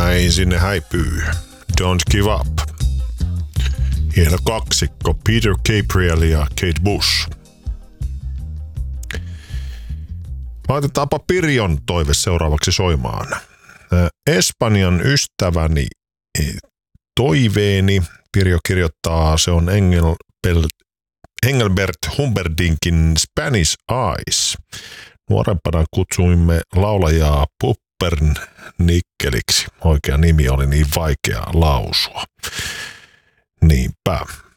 näin sinne häipyy. Don't Give Up. Hieno kaksikko Peter Gabriel ja Kate Bush. Laitetaanpa Pirjon toive seuraavaksi soimaan. Espanjan ystäväni toiveeni. Pirjo kirjoittaa, se on Engelbert Humperdinkin Spanish Eyes. Nuorempana kutsuimme laulajaa Pumpernickeliksi. Oikea nimi oli niin vaikea lausua. Niinpä.